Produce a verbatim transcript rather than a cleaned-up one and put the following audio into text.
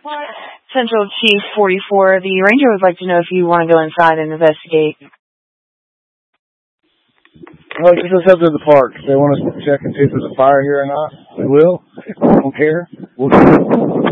Central Chief forty-four, the ranger would like to know if you want to go inside and investigate. Well, just let's head to the park. If they want us to check and see if there's a fire here or not, we will. I don't care. We'll